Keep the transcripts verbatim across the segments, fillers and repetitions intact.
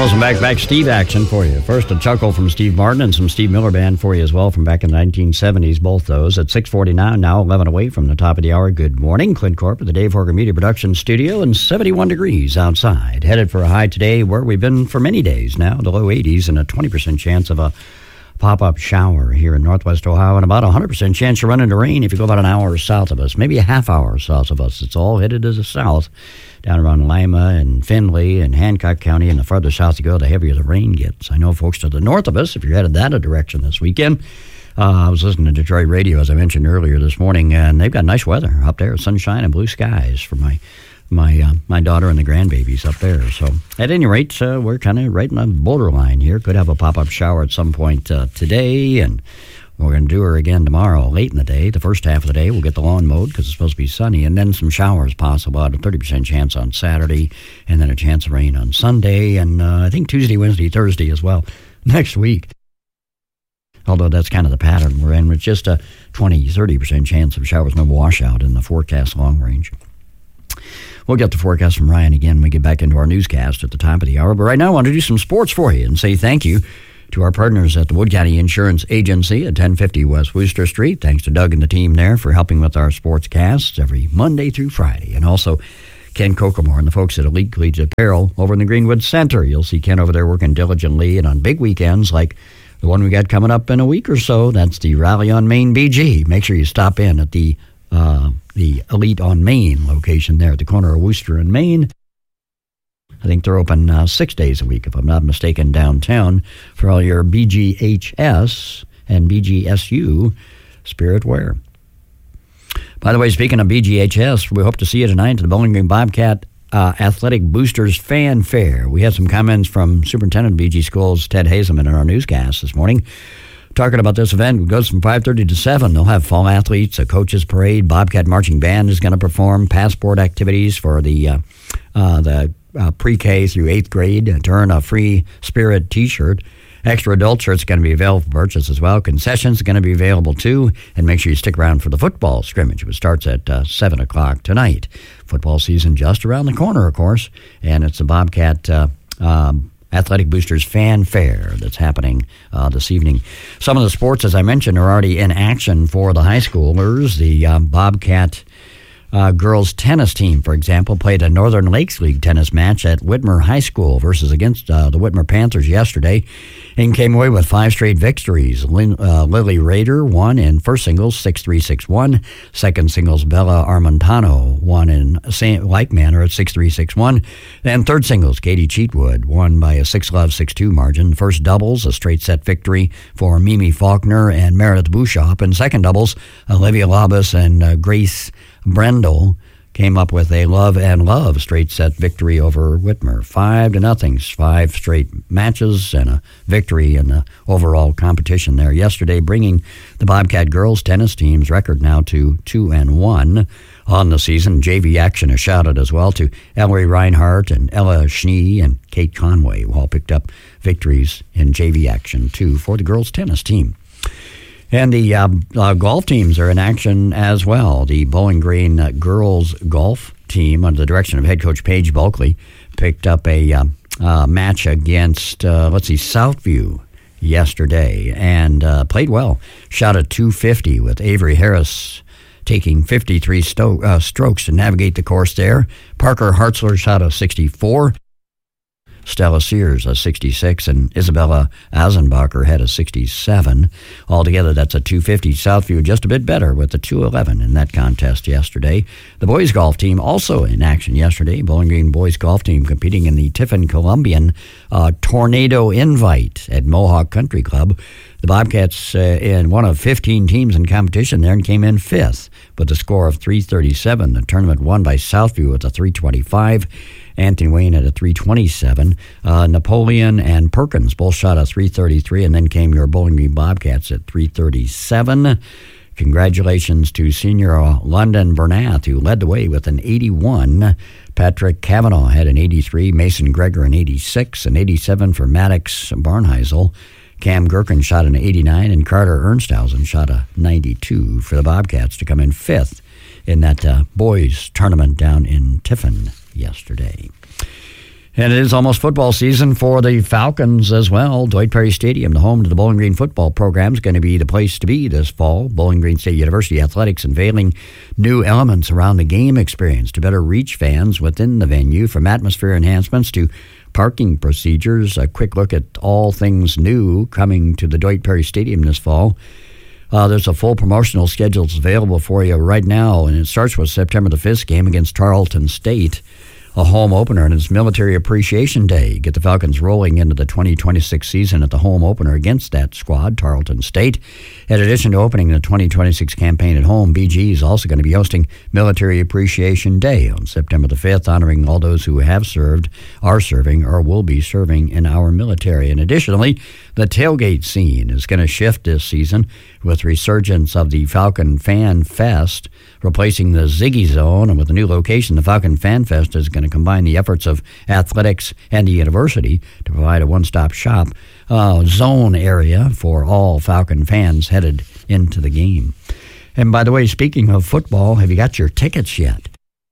Some back-back Steve action for you. First, a chuckle from Steve Martin and some Steve Miller Band for you as well from back in the nineteen seventies, both those. At six forty-nine, now eleven away from the top of the hour. Good morning. Clint Corp at the Dave Horger Media Production Studio and seventy-one degrees outside. Headed for a high today where we've been for many days now, the low eighties, and a twenty percent chance of a pop-up shower here in northwest Ohio, and about a one hundred percent chance you run into rain if you go about an hour south of us, maybe a half hour south of us. It's all headed to the south, down around Lima and Findlay and Hancock County, and the farther south you go, the heavier the rain gets. I know folks to the north of us, if you're headed that direction this weekend, uh, I was listening to Detroit radio, as I mentioned earlier this morning, and they've got nice weather up there, sunshine and blue skies for my my uh, my daughter and the grandbabies up there. So at any rate, uh, we're kind of right in the borderline here. Could have a pop-up shower at some point uh, today, and we're going to do her again tomorrow late in the day. The first half of the day, we'll get the lawn mowed because it's supposed to be sunny, and then some showers possible. About a thirty percent chance on Saturday, and then a chance of rain on Sunday, and uh, I think Tuesday, Wednesday, Thursday as well next week. Although that's kind of the pattern we're in, with just a twenty, thirty percent chance of showers, no washout in the forecast long range. We'll get the forecast from Ryan again when we get back into our newscast at the top of the hour. But right now, I want to do some sports for you and say thank you to our partners at the Wood County Insurance Agency at ten fifty West Wooster Street. Thanks to Doug and the team there for helping with our sports casts every Monday through Friday. And also Ken Kokomore and the folks at Elite Collegiate Apparel over in the Greenwood Center. You'll see Ken over there working diligently, and on big weekends like the one we got coming up in a week or so, that's the Rally on Main B G. Make sure you stop in at the uh, the Elite on Main location there at the corner of Wooster and Main. I think they're open uh, six days a week, if I'm not mistaken, downtown for all your B G H S and B G S U spirit wear. By the way, speaking of B G H S, we hope to see you tonight at the Bowling Green Bobcat uh, Athletic Boosters Fan Fair. We had some comments from Superintendent of B G Schools, Ted Hazelman, in our newscast this morning, talking about this event. It goes from five thirty to seven. They'll have fall athletes, a coaches parade, Bobcat Marching Band is going to perform, passport activities for the uh, uh, the Uh, pre-K through eighth grade to earn a free Spirit T-shirt. Extra adult shirts going to be available for purchase as well. Concessions are going to be available too. And make sure you stick around for the football scrimmage, which starts at uh, seven o'clock tonight. Football season just around the corner, of course. And it's the Bobcat uh, um, Athletic Boosters Fan Fair that's happening uh, this evening. Some of the sports, as I mentioned, are already in action for the high schoolers. The uh, Bobcat Uh, girls tennis team, for example, played a Northern Lakes League tennis match at Whitmer High School versus against uh, the Whitmer Panthers yesterday, and came away with five straight victories. Lin, uh, Lily Rader won in first singles six three, six one. Second singles, Bella Armentano won in same, like manner at six three, six one. And third singles, Katie Cheatwood won by a six love, six two margin. First doubles, a straight set victory for Mimi Faulkner and Meredith Bouchop. And second doubles, Olivia Labus and uh, Grace Brendel came up with a love and love straight set victory over Whitmer. Five to nothing. Five straight matches and a victory in the overall competition there yesterday, bringing the Bobcat girls tennis team's record now to two and one on the season. J V action is shouted as well to Ellery Reinhardt and Ella Schnee and Kate Conway, who all picked up victories in J V action too for the girls tennis team. And the uh, uh, golf teams are in action as well. The Bowling Green uh, girls golf team, under the direction of head coach Paige Bulkley, picked up a uh, uh, match against, uh, let's see, Southview yesterday and uh, played well. Shot a two fifty with Avery Harris taking fifty-three sto- uh, strokes to navigate the course there. Parker Hartzler shot a sixty-four. Stella Sears a sixty-six, and Isabella Azenbacher had a sixty-seven. Altogether, that's a two fifty. Southview just a bit better with the two eleven in that contest yesterday. The boys golf team also in action yesterday. Bowling Green boys golf team competing in the Tiffin Columbian uh, Tornado Invite at Mohawk Country Club. The Bobcats uh, in one of fifteen teams in competition there and came in fifth with a score of three thirty-seven. The tournament won by Southview with a three twenty-five. Anthony Wayne at a three twenty-seven. Uh, Napoleon and Perkins both shot a three thirty-three, and then came your Bowling Green Bobcats at three thirty-seven. Congratulations to senior London Bernath, who led the way with an eighty-one. Patrick Cavanaugh had an eighty-three. Mason Gregor an eighty-six. An eighty-seven for Maddox Barnheisel. Cam Gherkin shot an eighty-nine, and Carter Ernsthausen shot a ninety-two for the Bobcats to come in fifth in that uh, boys tournament down in Tiffin yesterday. And it is almost football season for the Falcons as well. Dwight Perry Stadium, the home to the Bowling Green football program, is going to be the place to be this fall. Bowling Green State University Athletics unveiling new elements around the game experience to better reach fans within the venue, from atmosphere enhancements to parking procedures. A quick look at all things new coming to the Dwight Perry Stadium this fall. Uh, there's a full promotional schedule that's available for you right now, and it starts with September the fifth game against Tarleton State, a home opener, and it's Military Appreciation Day. Get the Falcons rolling into the twenty twenty-six season at the home opener against that squad, Tarleton State. In addition to opening the twenty twenty-six campaign at home, B G is also going to be hosting Military Appreciation Day on September the fifth, honoring all those who have served, are serving, or will be serving in our military. And additionally, the tailgate scene is going to shift this season with resurgence of the Falcon Fan Fest, replacing the Ziggy Zone. And with a new location, the Falcon Fan Fest is going to combine the efforts of athletics and the university to provide a one-stop shop uh, zone area for all Falcon fans headed into the game. And by the way, speaking of football, have you got your tickets yet?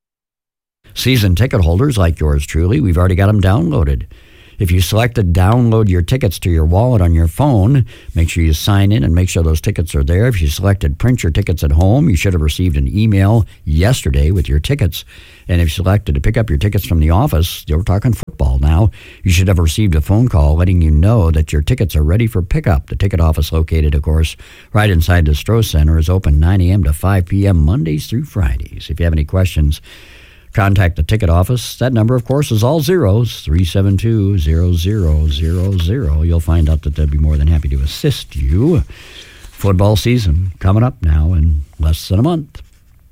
Season ticket holders like yours truly, we've already got them downloaded. If you selected download your tickets to your wallet on your phone, make sure you sign in and make sure those tickets are there. If you selected print your tickets at home, you should have received an email yesterday with your tickets. And if you selected to pick up your tickets from the office, we're talking football now, you should have received a phone call letting you know that your tickets are ready for pickup. The ticket office, located, of course, right inside the Stroh Center, is open nine a.m. to five p.m. Mondays through Fridays. If you have any questions, contact the ticket office. That number, of course, is all zeros, three seven two, zero zero zero zero. You'll find out that they'll be more than happy to assist you. Football season coming up now in less than a month.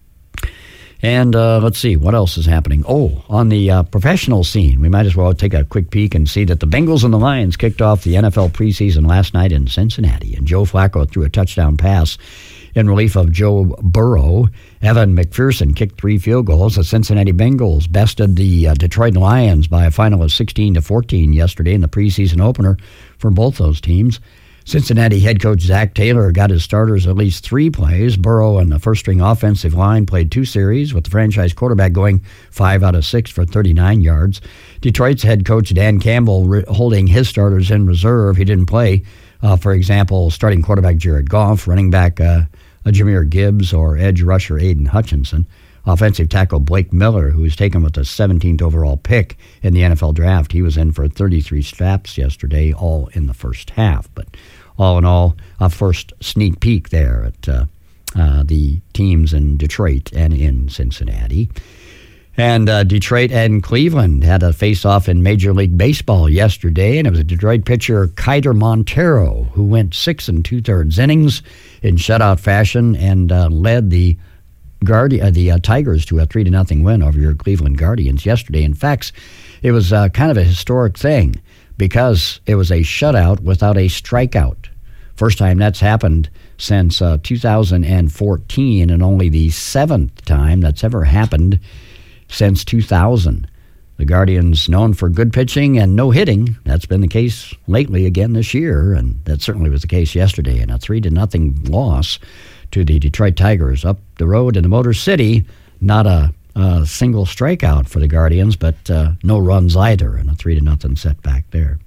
And uh, let's see, what else is happening? Oh, on the uh, professional scene, we might as well take a quick peek and see that the Bengals and the Lions kicked off the N F L preseason last night in Cincinnati, and Joe Flacco threw a touchdown pass in relief of Joe Burrow. Evan McPherson kicked three field goals. The Cincinnati Bengals bested the uh, Detroit Lions by a final of sixteen to fourteen yesterday in the preseason opener for both those teams. Cincinnati head coach Zach Taylor got his starters at least three plays. Burrow and the first-string offensive line played two series, with the franchise quarterback going five out of six for thirty-nine yards. Detroit's head coach Dan Campbell re- holding his starters in reserve. He didn't play, uh, for example, starting quarterback Jared Goff, running back uh, Jahmyr Gibbs, or edge rusher Aiden Hutchinson. Offensive tackle Blake Miller, who was taken with the seventeenth overall pick in the N F L draft, he was in for thirty-three snaps yesterday, all in the first half. But all in all, a first sneak peek there at uh, uh, the teams in Detroit and in Cincinnati. And uh, Detroit and Cleveland had a face-off in Major League Baseball yesterday, and it was a Detroit pitcher, Kiter Montero, who went six and two-thirds innings in shutout fashion and uh, led the Guardi- uh, the uh, Tigers to a three to nothing win over your Cleveland Guardians yesterday. In fact, it was uh, kind of a historic thing because it was a shutout without a strikeout. First time that's happened since uh, two thousand fourteen, and only the seventh time that's ever happened since two thousand. The Guardians, known for good pitching and no hitting, that's been the case lately again this year, and that certainly was the case yesterday in a three to nothing loss to the Detroit Tigers up the road in the Motor City. Not a, a single strikeout for the Guardians, but uh, no runs either, and a three to nothing setback there.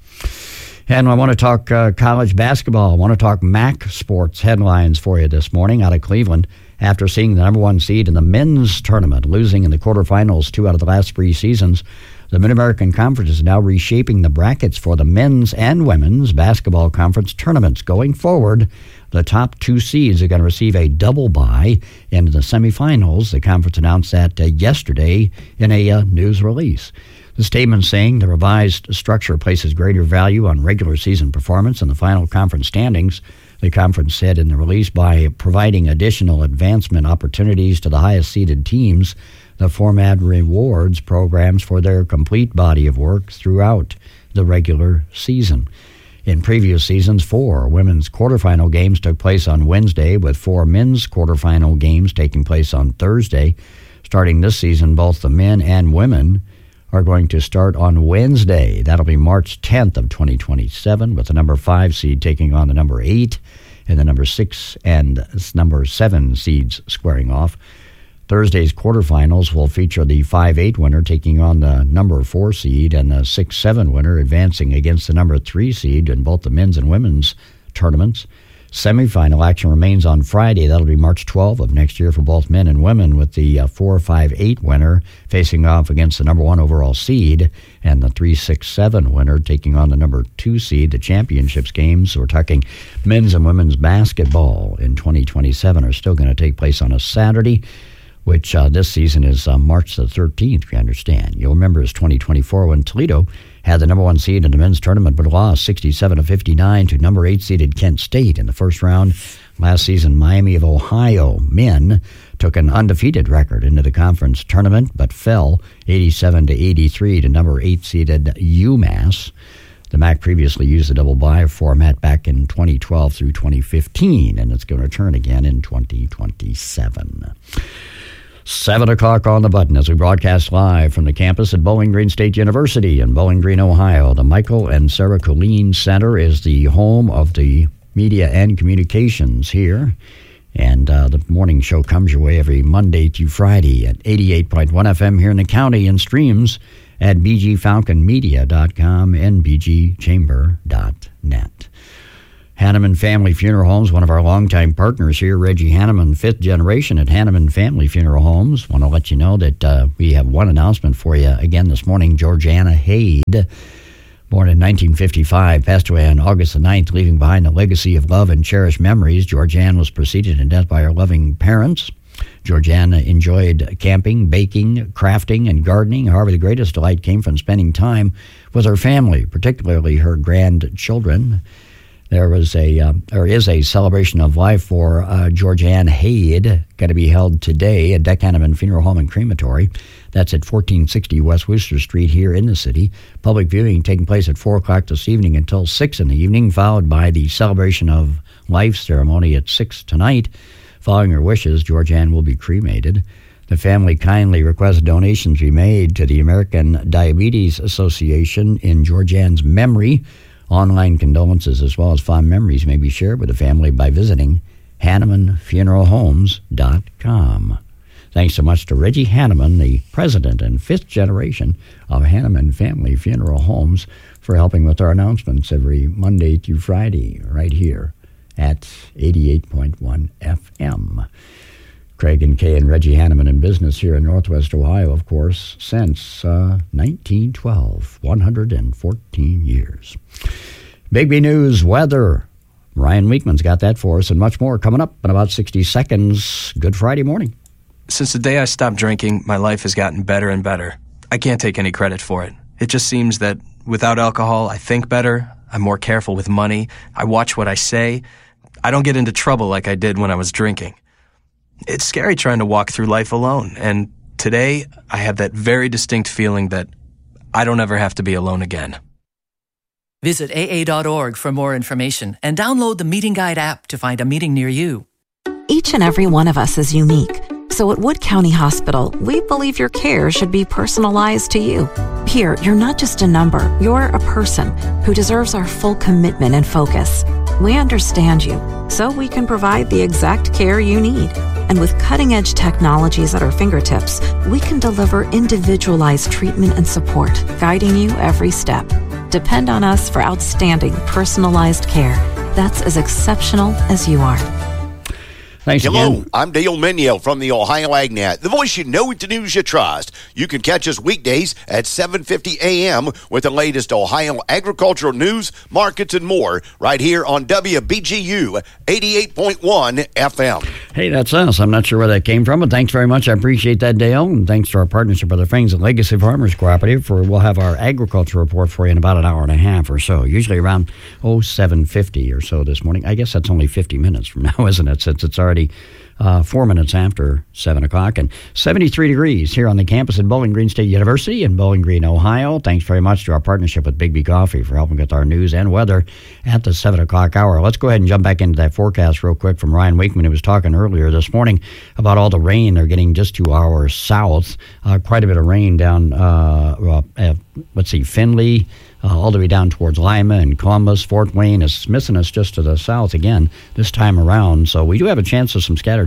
And I want to talk uh, college basketball. I want to talk M A C sports headlines for you this morning out of Cleveland. After seeing the number one seed in the men's tournament, losing in the quarterfinals two out of the last three seasons, the Mid-American Conference is now reshaping the brackets for the men's and women's basketball conference tournaments. Going forward, the top two seeds are going to receive a double bye into the semifinals. The conference announced that uh, yesterday in a uh, news release. The statement saying the revised structure places greater value on regular season performance and the final conference standings. The conference said in the release, by providing additional advancement opportunities to the highest seeded teams, the format rewards programs for their complete body of work throughout the regular season. In previous seasons, four women's quarterfinal games took place on Wednesday, with four men's quarterfinal games taking place on Thursday. Starting this season, both the men and women are going to start on Wednesday. That'll be March tenth of twenty twenty-seven, with the number five seed taking on the number eight, and the number six and number seven seeds squaring off. Thursday's quarterfinals will feature the five eight winner taking on the number four seed and the six seven winner advancing against the number three seed in both the men's and women's tournaments. Semifinal action remains on Friday. That'll be March twelfth of next year for both men and women, with the uh, four five eight winner facing off against the number one overall seed and the three six seven winner taking on the number two seed. The championships games, we're talking men's and women's basketball in twenty twenty-seven, are still going to take place on a Saturday, which uh, this season is uh, March the thirteenth, we understand. You'll remember it's twenty twenty-four when Toledo had the number one seed in the men's tournament but lost sixty-seven to fifty-nine to number eight seeded Kent State in the first round. Last season, Miami of Ohio men took an undefeated record into the conference tournament but fell eighty-seven to eighty-three to number eight seeded UMass. The M A C previously used the double bye format back in twenty twelve through twenty fifteen, and it's going to return again in twenty twenty-seven. Seven o'clock on the button as we broadcast live from the campus at Bowling Green State University in Bowling Green, Ohio. The Michael and Sarah Colleen Center is the home of the media and communications here. And uh, the morning show comes your way every Monday through Friday at eighty-eight point one F M here in the county, and streams at b g falcon media dot com and b g chamber dot net. Hanneman Family Funeral Homes, one of our longtime partners here, Reggie Hanneman, fifth generation at Hanneman Family Funeral Homes. Want to let you know that uh, we have one announcement for you again this morning. Georgiana Haid, born in nineteen fifty-five, passed away on August the ninth, leaving behind a legacy of love and cherished memories. Georgiana was preceded in death by her loving parents. Georgiana enjoyed camping, baking, crafting, and gardening. However, the greatest delight came from spending time with her family, particularly her grandchildren. There was a, uh, or is a celebration of life for uh, Georgianne Haid, going to be held today at Deck Hanneman Funeral Home and Crematory. That's at fourteen sixty West Worcester Street here in the city. Public viewing taking place at four o'clock this evening until six in the evening, followed by the celebration of life ceremony at six tonight. Following her wishes, Georgianne will be cremated. The family kindly requests donations be made to the American Diabetes Association in Georgianne's memory. Online condolences as well as fond memories may be shared with the family by visiting hanneman funeral homes dot com. Thanks so much to Reggie Hanneman, the president and fifth generation of Hanneman Family Funeral Homes, for helping with our announcements every Monday through Friday right here at eighty-eight point one F M. Craig and Kay and Reggie Hanneman in business here in Northwest Ohio, of course, since uh, nineteen twelve, one hundred fourteen years. Bigby News weather. Ryan Weekman's got that for us and much more coming up in about sixty seconds. Good Friday morning. Since the day I stopped drinking, my life has gotten better and better. I can't take any credit for it. It just seems that without alcohol, I think better, I'm more careful with money, I watch what I say, I don't get into trouble like I did when I was drinking. It's scary trying to walk through life alone, and today I have that very distinct feeling that I don't ever have to be alone again. Visit A A dot org for more information and download the Meeting Guide app to find a meeting near you. Each and every one of us is unique. So at Wood County Hospital, we believe your care should be personalized to you. Here, you're not just a number, you're a person who deserves our full commitment and focus. We understand you, so we can provide the exact care you need. And with cutting-edge technologies at our fingertips, we can deliver individualized treatment and support, guiding you every step. Depend on us for outstanding, personalized care that's as exceptional as you are. Thanks Hello, again. I'm Dale Meniel from the Ohio AgNet, the voice you know with the news you trust. You can catch us weekdays at seven fifty a.m. with the latest Ohio agricultural news, markets, and more right here on W B G U eighty-eight point one F M. Hey, that's us. I'm not sure where that came from, but thanks very much. I appreciate that, Dale. And thanks to our partnership with our friends at Legacy Farmers Cooperative. For we'll have our agriculture report for you in about an hour and a half or so, usually around oh seven fifty or so this morning. I guess that's only fifty minutes from now, isn't it, since it's already Uh, four minutes after seven o'clock, and seventy-three degrees here on the campus at Bowling Green State University in Bowling Green, Ohio. Thanks very much to our partnership with Bigby Coffee for helping with our news and weather at the seven o'clock hour. Let's go ahead and jump back into that forecast real quick from Ryan Wakeman, who was talking earlier this morning about all the rain they're getting just to our south. Uh, quite a bit of rain down, uh, uh, let's see, Findlay, Uh, all the way down towards Lima and Columbus. Fort Wayne is missing us just to the south again this time around. So we do have a chance of some scattered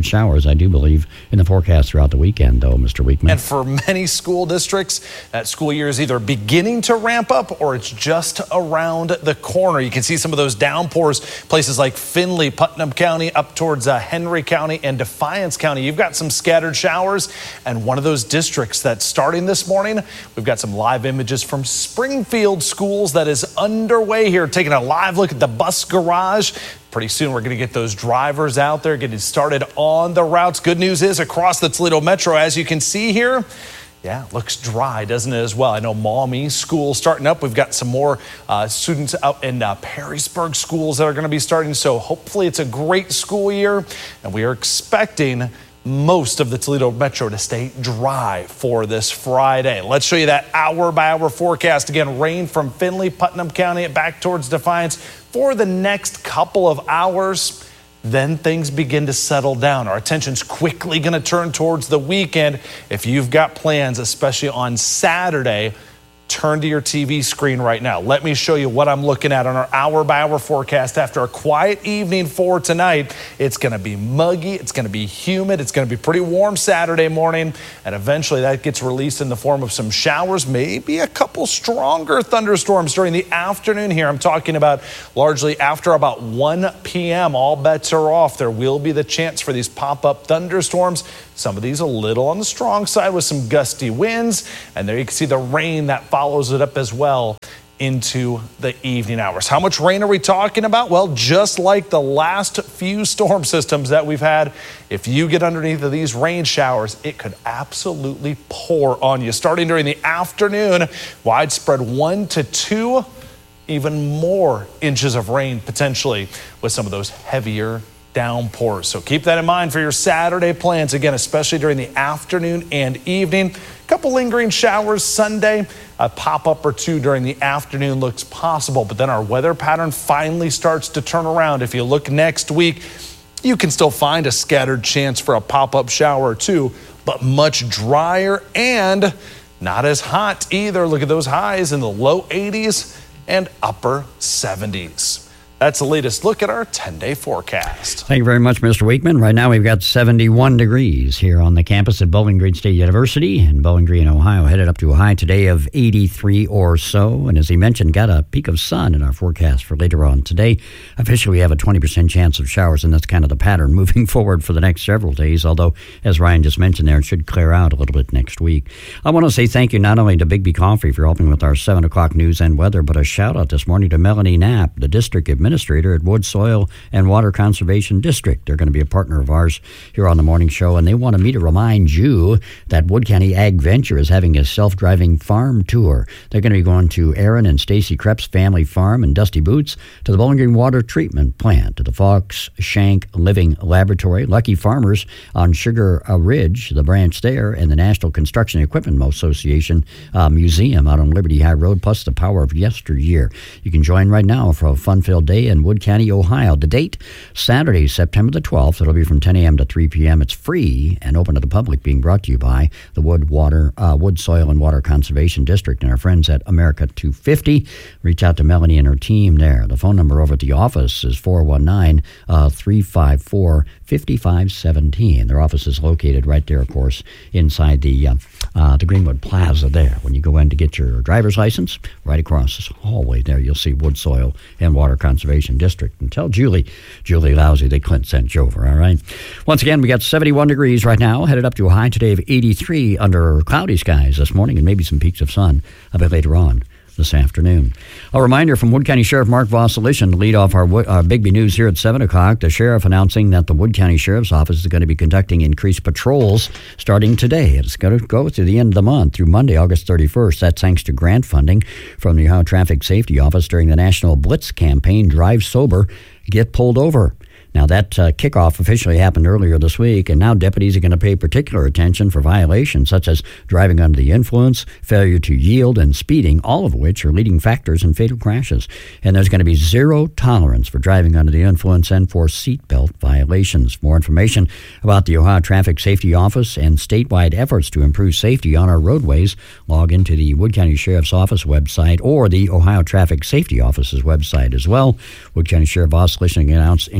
scattered showers, I do believe, in the forecast throughout the weekend, though, Mister Weekman. And for many school districts, that school year is either beginning to ramp up or it's just around the corner. You can see some of those downpours, places like Findlay, Putnam County, up towards uh, Henry County and Defiance County. You've got some scattered showers, and one of those districts that's starting this morning, we've got some live images from Springfield Schools that is underway here, taking a live look at the bus garage. Pretty soon we're going to get those drivers out there getting started on the routes. Good news is across the Toledo Metro, as you can see here, yeah, looks dry, doesn't it, as well? I know Maumee School starting up. We've got some more uh, students out in uh, Perrysburg schools that are going to be starting. So hopefully it's a great school year, and we are expecting most of the Toledo Metro to stay dry for this Friday. Let's show you that hour by hour forecast. Again, rain from Findlay, Putnam County, back towards Defiance for the next couple of hours. Then things begin to settle down. Our attention's quickly going to turn towards the weekend. If you've got plans, especially on Saturday, turn to your T V screen right now. Let me show you what I'm looking at on our hour by hour forecast. After a quiet evening for tonight, it's going to be muggy, it's going to be humid, it's going to be pretty warm Saturday morning, and eventually that gets released in the form of some showers, maybe a couple stronger thunderstorms during the afternoon here. I'm talking about largely after about one p.m. All bets are off. There will be the chance for these pop-up thunderstorms. Some of these a little on the strong side with some gusty winds, and there you can see the rain that follows it up as well into the evening hours. How much rain are we talking about? Well, just like the last few storm systems that we've had, if you get underneath of these rain showers, it could absolutely pour on you. Starting during the afternoon, widespread one to two, even more inches of rain potentially with some of those heavier downpours. So keep that in mind for your Saturday plans. Again, especially during the afternoon and evening. A couple lingering showers Sunday. A pop-up or two during the afternoon looks possible, but then our weather pattern finally starts to turn around. If you look next week, you can still find a scattered chance for a pop-up shower or two, but much drier and not as hot either. Look at those highs in the low eighties and upper seventies. That's the latest look at our ten-day forecast. Thank you very much, Mister Weekman. Right now we've got seventy-one degrees here on the campus at Bowling Green State University in Bowling Green, Ohio, headed up to a high today of eighty-three or so. And as he mentioned, got a peak of sun in our forecast for later on today. Officially, we have a twenty percent chance of showers, and that's kind of the pattern moving forward for the next several days, although, as Ryan just mentioned there, it should clear out a little bit next week. I want to say thank you not only to Bigby Coffee for helping with our seven o'clock news and weather, but a shout-out this morning to Melanie Knapp, the district administrator Administrator at Wood Soil and Water Conservation District. They're going to be a partner of ours here on the morning show, and they wanted me to remind you that Wood County Ag Venture is having a self-driving farm tour. They're going to be going to Aaron and Stacy Krepp's family farm in Dusty Boots, to the Bowling Green Water Treatment Plant, to the Fox Shank Living Laboratory, Lucky Farmers on Sugar Ridge, the branch there, and the National Construction Equipment Association uh, Museum out on Liberty High Road, plus the Power of Yesteryear. You can join right now for a fun-filled day in Wood County, Ohio. The date, Saturday, September the twelfth. It'll be from ten a.m. to three p.m. It's free and open to the public, being brought to you by the Wood Water, uh, Wood Soil and Water Conservation District and our friends at America two fifty. Reach out to Melanie and her team there. The phone number over at the office is four one nine, three five four, five five one seven. Their office is located right there, of course, inside the uh, uh, the Greenwood Plaza there. When you go in to get your driver's license, right across this hallway there, you'll see Wood Soil and Water Conservation District. And tell Julie, Julie Lousy, that Clint sent you over, all right? Once again, we got seventy-one degrees right now, headed up to a high today of eighty-three under cloudy skies this morning, and maybe some peaks of sun a bit later on this afternoon. A reminder from Wood County Sheriff Mark Vosselishin to lead off our, our Bigby News here at seven o'clock. The sheriff announcing that the Wood County Sheriff's Office is going to be conducting increased patrols starting today. It's going to go through the end of the month, through Monday, August thirty-first. That's thanks to grant funding from the Ohio Traffic Safety Office during the National Blitz campaign, Drive Sober, Get Pulled Over. Now, that uh, kickoff officially happened earlier this week, and now deputies are going to pay particular attention for violations such as driving under the influence, failure to yield, and speeding, all of which are leading factors in fatal crashes. And there's going to be zero tolerance for driving under the influence and for seatbelt violations. More information about the Ohio Traffic Safety Office and statewide efforts to improve safety on our roadways, log into the Wood County Sheriff's Office website or the Ohio Traffic Safety Office's website as well. Wood County Sheriff Vosselishin announced increased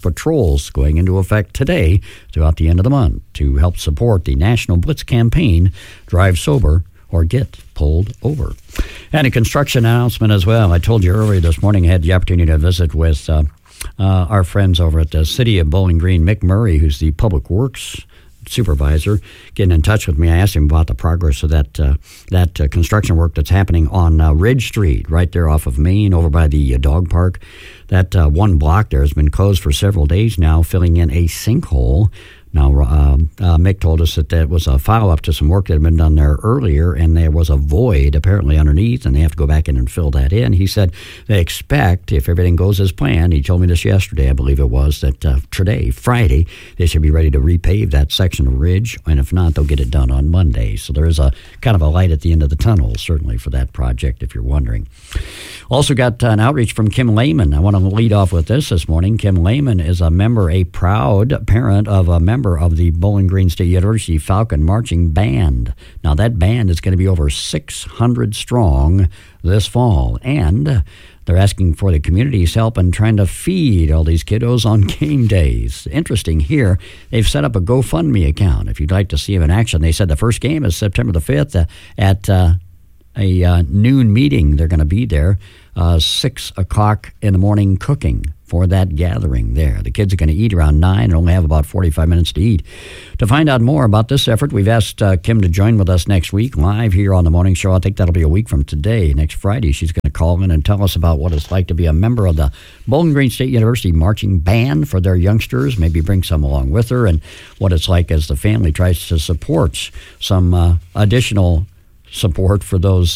patrols going into effect today throughout the end of the month to help support the National Blitz campaign, Drive Sober or Get Pulled Over. And a construction announcement as well. I told you earlier this morning I had the opportunity to visit with uh, uh, our friends over at the City of Bowling Green, Mick Murray, who's the Public Works supervisor, getting in touch with me. I asked him about the progress of that uh, that uh, construction work that's happening on uh, Ridge Street, right there off of Main, over by the uh, dog park. That uh, one block there has been closed for several days now, filling in a sinkhole. Now, uh, uh, Mick told us that that was a follow-up to some work that had been done there earlier, and there was a void apparently underneath, and they have to go back in and fill that in. He said they expect, if everything goes as planned, he told me this yesterday, I believe it was, that uh, today, Friday, they should be ready to repave that section of ridge, and if not, they'll get it done on Monday. So there is a kind of a light at the end of the tunnel, certainly, for that project, if you're wondering. Also got uh, an outreach from Kim Lehman. I want to lead off with this this morning. Kim Lehman is a member, a proud parent of a member of the Bowling Green State University Falcon Marching Band. Now, that band is going to be over six hundred strong this fall, and they're asking for the community's help in trying to feed all these kiddos on game days. Interesting here, they've set up a GoFundMe account. If you'd like to see them in action, they said the first game is September the fifth uh, at uh, a uh, noon meeting. They're going to be there, uh, six o'clock in the morning cooking for that gathering there. The kids are going to eat around nine and only have about forty-five minutes to eat. To find out more about this effort, we've asked uh, Kim to join with us next week live here on the morning show. I think that'll be a week from today. Next Friday, she's going to call in and tell us about what it's like to be a member of the Bowling Green State University Marching Band for their youngsters, maybe bring some along with her, and what it's like as the family tries to support some uh, additional support for those